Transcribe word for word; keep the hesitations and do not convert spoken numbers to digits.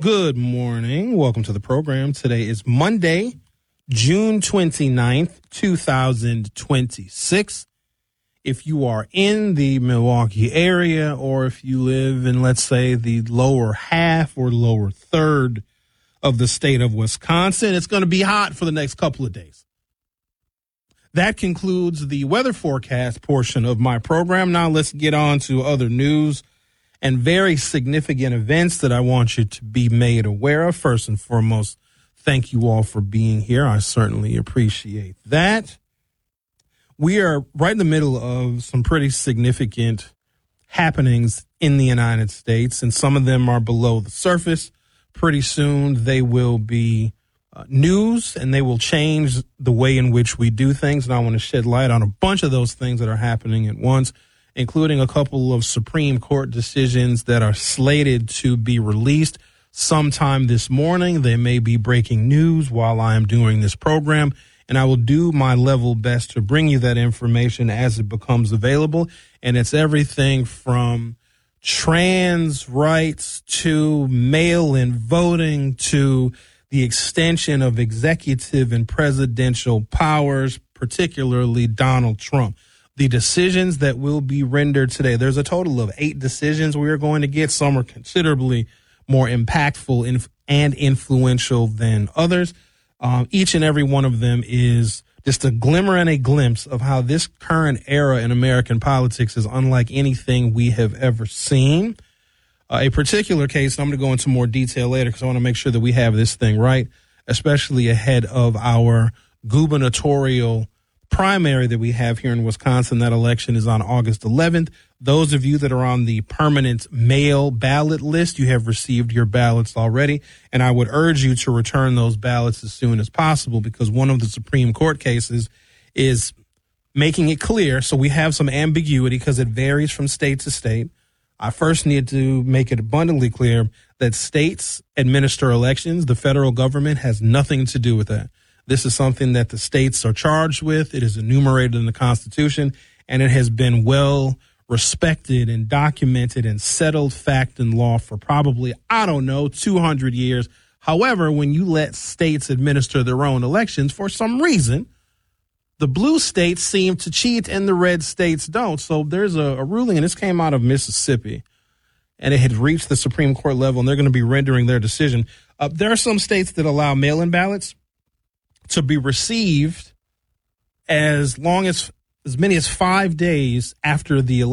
Good morning. Welcome to the program. Today is Monday, June twenty-ninth, two thousand twenty-six. If you are in the Milwaukee area, or if you live in, let's say, the lower half or lower third of the state of Wisconsin, it's going to be hot for the next couple of days. That concludes the weather forecast portion of my program. Now let's get on to other news and very significant events that I want you to be made aware of. First and foremost, thank you all for being here. I certainly appreciate that. We are right in the middle of some pretty significant happenings in the United States, and some of them are below the surface. Pretty soon they will be uh, news, and they will change the way in which we do things, and I want to shed light on a bunch of those things that are happening at once, including a couple of Supreme Court decisions that are slated to be released sometime this morning. They may be breaking news while I am doing this program, and I will do my level best to bring you that information as it becomes available. And it's everything from trans rights to mail-in voting to the extension of executive and presidential powers, particularly Donald Trump. The decisions that will be rendered today, there's a total of eight decisions we are going to get. Some are considerably more impactful and influential than others. Um, each and every one of them is just a glimmer and a glimpse of how this current era in American politics is unlike anything we have ever seen. Uh, a particular case, and I'm going to go into more detail later because I want to make sure that we have this thing right, especially ahead of our gubernatorial primary that we have here in Wisconsin. That election is on August eleventh. Those of you that are on the permanent mail ballot list, you have received your ballots already, and I would urge you to return those ballots as soon as possible because one of the Supreme Court cases is making it clear. So we have some ambiguity because it varies from state to state. I first need to make it abundantly clear that states administer elections. The federal government has nothing to do with that. This is something that the states are charged with. It is enumerated in the Constitution, and it has been well respected and documented and settled fact and law for probably, I don't know, two hundred years. However, when you let states administer their own elections, for some reason, the blue states seem to cheat and the red states don't. So there's a, a ruling, and this came out of Mississippi, and it had reached the Supreme Court level, and they're going to be rendering their decision. Uh, there are some states that allow mail-in ballots to be received as long as as many as five days after the election.